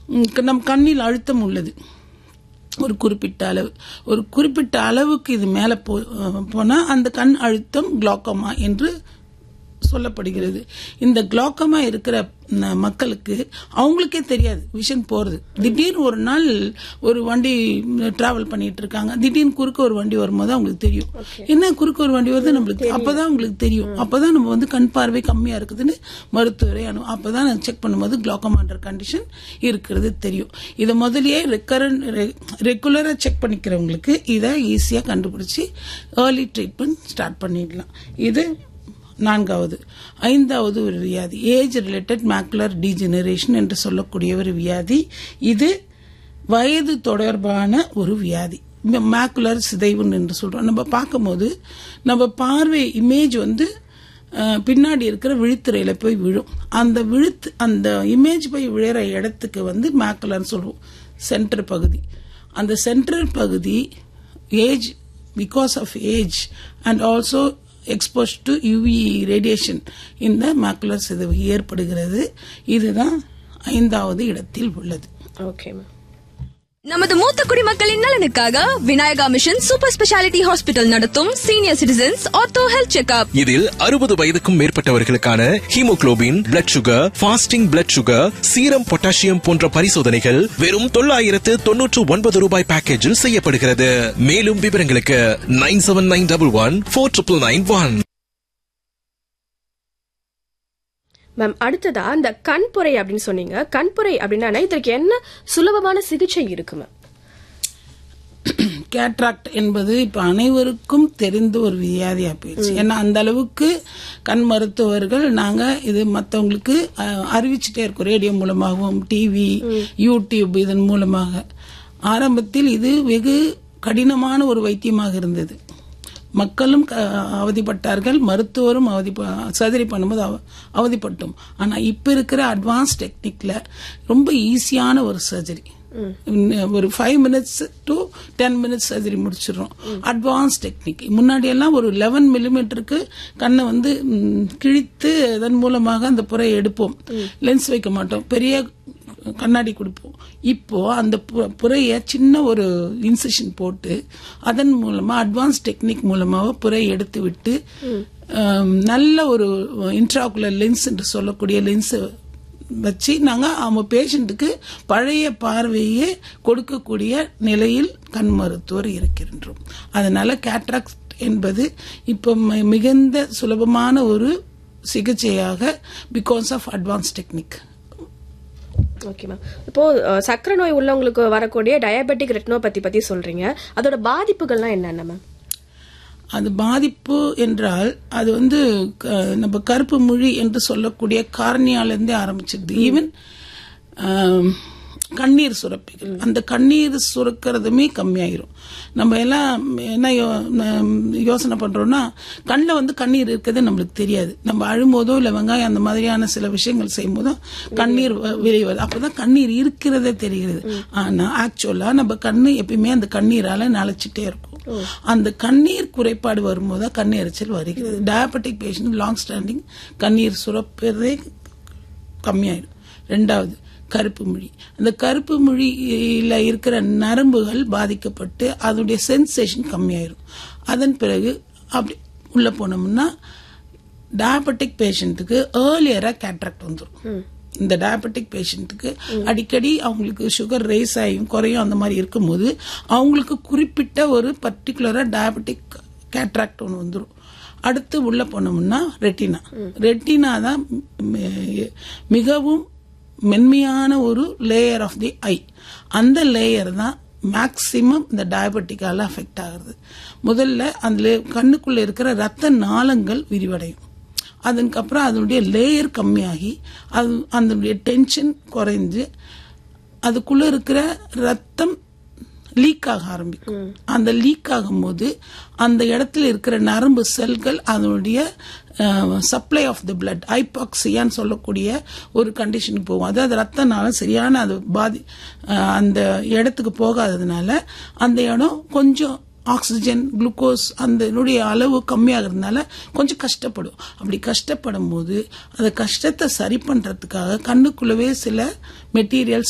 நம் கண்ணில் அழுத்தம் உள்ளது ஒரு குறிப்பிட்ட அளவுக்கு இது மேல போனா அந்த கண் அழுத்தம் குளோக்கோமா என்று சொல்லப்படுகிறது. இந்த குளோக்கோமா இருக்கிற மக்களுக்கு அவங்களுக்கே தெரியாது விஷன் போறது. திடீர்னு ஒரு நாள் ஒரு வண்டி டிராவல் பண்ணிட்டு இருக்காங்க, திடீர்னு குறுக்க ஒரு வண்டி வரும்போது அவங்களுக்கு தெரியும், என்ன குறுக்க ஒரு வண்டி வருது நம்மளுக்கு அப்பதான் உங்களுக்கு தெரியும். அப்பதான் நம்ம கண் பார்வை கம்மியா இருக்குதுன்னு மருத்துவரை அப்பதான் செக் பண்ணும்போது குளோக்கோமான்ற கண்டிஷன் இருக்கிறது தெரியும். இதை முதலியே ரெகுலரா செக் பண்ணிக்கிறவங்களுக்கு இதை ஈஸியா கண்டுபிடிச்சு ஏர்லி ட்ரீட்மெண்ட் ஸ்டார்ட் பண்ணிடலாம். இது 4வது. 5வது ஒரு வியாதி ஏஜ் ரிலேட்டட் மேக்குலர் டீஜெனரேஷன் என்று சொல்லக்கூடிய ஒரு வியாதி. இது வயது தொடர்பான ஒரு வியாதி. மேக்குலர் சிதைவு என்று சொல்றோம். நம்ம பார்க்கும்போது நம்ம பார்வை இமேஜ் பின்னாடி இருக்கிற விழித்திரையில போய் விழும். அந்த இமேஜ் போய் விழுற இடத்துக்கு மேக்குலர் சொல்லுவோம், சென்டர் பகுதி. அந்த சென்ட்ரல் பகுதி age, because of age and also exposed to UV radiation இந்த மேக்குலர் சிதைவு ஏற்படுகிறது. இதுதான் 5வது இடத்தில் உள்ளது. ஓகே. நமது மூத்த குடிமக்களின் நலனுக்காக Vinayaka mission super speciality hospital நடத்தும் senior citizens ortho health checkup. இதில் 60 வயதுக்கும் மேற்பட்டவர்களுக்கான haemoglobin, blood sugar, fasting blood sugar, serum potassium போன்ற பரிசோதனைகள் வெறும் 999 ரூபாய் பேக்கேஜில் செய்யப்படுகிறது. மேலும் விவரங்களுக்கு 9791149991. மேம், அடுத்ததா இந்த கண்புரை அப்படின்னு சொன்னீங்க. கண்புரை அப்படின்னா இதற்கு என்ன சுலபமான சிகிச்சை இருக்கு மேம்? கேட்ராக்ட் என்பது இப்ப அனைவருக்கும் தெரிந்த ஒரு வியாதியா போயிடுச்சு. ஏன்னா அந்த அளவுக்கு கண் மருத்துவர்கள் நாங்க இது மற்றவங்களுக்கு அறிவிச்சுட்டே இருக்கோம், ரேடியோ மூலமாகவும், டிவி, யூடியூப் இதன் மூலமாக. ஆரம்பத்தில் இது வெகு கடினமான ஒரு வைத்தியமாக இருந்தது. மக்களும் அவதிப்பட்டார்கள், மருத்துவரும் சர்ஜரி பண்ணும்போது அவதிப்பட்டோம். ஆனா இப்ப இருக்கிற அட்வான்ஸ் டெக்னிக்ல ரொம்ப ஈஸியான ஒரு சர்ஜரி, ஒரு 5 minutes to 10 minutes surgery முடிச்சிடறோம். Advance technique. முன்னாடி எல்லாம் ஒரு 11 millimeterக்கு கண்ணை கிழித்து அதன் மூலமாக அந்த புறையை எடுப்போம், லென்ஸ் வைக்க மாட்டோம், பெரிய கண்ணாடி கொடுப்போம். இப்போ அந்த புறைய சின்ன ஒரு இன்சிஷன் போட்டு அதன் மூலமா அட்வான்ஸ் டெக்னிக் மூலமாக புறையை எடுத்து விட்டு நல்ல ஒரு இன்ட்ராகுலர் லென்ஸ் என்று சொல்லக்கூடிய லென்ஸ் வச்சு நாங்க அவங்க பேஷண்ட்டுக்கு பழைய பார்வையே கொடுக்கக்கூடிய நிலையில் கண் மருத்துவர் இருக்கின்றோம். அதனால கேட்ராக்ட் என்பது இப்போ மிகுந்த சுலபமான ஒரு சிகிச்சையாக because of advance technique. Okay ma'am. இப்போ சக்கரை நோய் உள்ளவங்களுக்கு வரக்கூடிய டயபெட்டிக் ரெட்டினோபதி பத்தி சொல்றீங்க, அதோட பாதிப்புகள்லாம் என்னென்ன மேம்? அது பாதிப்பு என்றால் அது நம்ம கருப்பு மொழி என்று சொல்லக்கூடிய கார்னியாலிருந்தே ஆரம்பிச்சிருது. ஈவன் கண்ணீர் சுரப்பிகள், அந்த கண்ணீர் சுரக்கிறதுமே கம்மியாயிரும். நம்ம எல்லாம் என்ன யோசனை பண்றோம்னா, கண்ணில் கண்ணீர் இருக்கிறது நம்மளுக்கு தெரியாது. நம்ம அழும்போதோ இல்ல வெங்காயம் அந்த மாதிரியான சில விஷயங்கள் செய்யும் போதோ கண்ணீர் வெளியே அப்பதான் கண்ணீர் இருக்கிறதே தெரிகிறது. ஆனா ஆக்சுவலா நம்ம கண்ணு எப்பயுமே அந்த கண்ணீரால நனைச்சிட்டே இருக்கும். அந்த கண்ணீர் குறைபாடு வரும்போது கண் எரிச்சல் வருகிறது. டயபெட்டிக் பேஷண்ட் லாங் ஸ்டாண்டிங் கண்ணீர் சுரப்பதே கம்மியாயிடும். 2வது கருப்பு மொழி. அந்த கருப்பு மொழியில இருக்கிற நரம்புகள் பாதிக்கப்பட்டு அதனுடைய சென்சேஷன் கம்மியாயிரும். அதன் பிறகு அப்படி உள்ள போனோம்னா டயபெட்டிக் பேஷண்ட்டுக்கு ஏர்லியரா கேட்ராக்ட் வந்துடும். இந்த டயபெட்டிக் பேஷண்ட்டுக்கு அடிக்கடி அவங்களுக்கு சுகர் ரைஸ் ஆகியும் குறையும் அந்த மாதிரி இருக்கும்போது அவங்களுக்கு குறிப்பிட்ட ஒரு பர்டிகுலரா டயபெட்டிக் கேட்ராக்ட் ஒன்று வந்துடும். அடுத்து உள்ள போனோம்னா ரெட்டினா தான் மிகவும் மென்மையான ஒரு லேயர் ஆஃப் தி ஐ. அந்த லேயர் தான் மேக்சிமம் இந்த டயபெட்டிக்கால அஃபெக்ட் ஆகுது. முதல்ல அந்த கண்ணுக்குள்ள இருக்கிற ரத்த நாளங்கள் விரிவடையும். அதுக்கப்புறம் அதனுடைய லேயர் கம்மியாகி அதனுடைய டென்ஷன் குறைஞ்சு அதுக்குள்ள இருக்கிற ரத்தம் லீக் ஆக ஆரம்பிக்கும். அந்த லீக் ஆகும் போது அந்த இடத்துல இருக்கிற நரம்பு செல்கள் அதனுடைய சப்ளை ஆஃப் தி பிளட் ஹைபாக்சியான்னு சொல்லக்கூடிய ஒரு கண்டிஷனுக்கு போகும். அதாவது ரத்தனால சரியான அது அந்த இடத்துக்கு போகாததுனால அந்த இடம் கொஞ்சம் ஆக்சிஜன், குளுக்கோஸ் அந்த அளவு கம்மியாகிறதுனால கொஞ்சம் கஷ்டப்படும். அப்படி கஷ்டப்படும் போது அந்த கஷ்டத்தை சரி பண்றதுக்காக கண்ணுக்குள்ளவே சில மெட்டீரியல்ஸ்